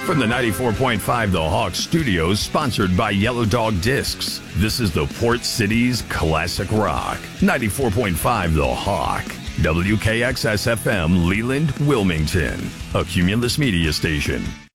From the 94.5 The Hawk Studios, sponsored by Yellow Dog Discs, this is the Port City's Classic Rock. 94.5 The Hawk. WKXS-FM, Leland, Wilmington. A Cumulus Media Station.